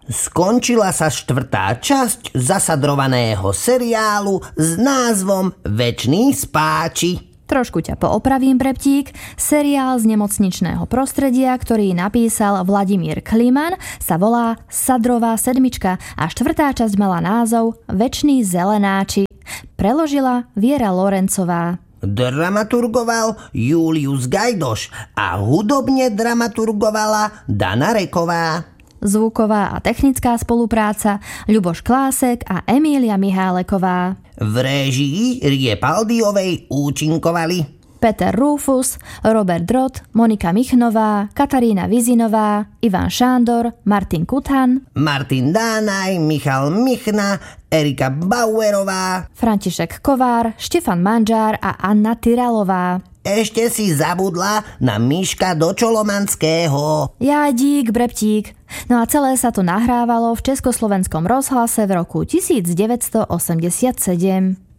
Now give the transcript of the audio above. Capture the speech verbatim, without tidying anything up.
Skončila sa štvrtá časť zasadrovaného seriálu s názvom Večný spáči. Trošku ťa poopravím, Breptík. Seriál z nemocničného prostredia, ktorý napísal Vladimír Kliman, sa volá Sadrová sedmička a štvrtá časť mala názov Večný zelenáči. Preložila Viera Lorencová. Dramaturgoval Julius Gajdoš a hudobne dramaturgovala Dana Reková. Zvuková a technická spolupráca Ľuboš Klásek a Emília Miháleková. V réžii Rie Paldiovej účinkovali Peter Rufus, Robert Drot, Monika Michnová, Katarína Vizinová, Ivan Šándor, Martin Kuthan, Martin Dánaj, Michal Michna, Erika Bauerová, František Kovár, Štefan Manžár a Anna Tyralová. Ešte si zabudla na Miška Dočolomanského. Ja dík, Breptík. No a celé sa to nahrávalo v Československom rozhlase v roku devätnásť osemdesiatsedem.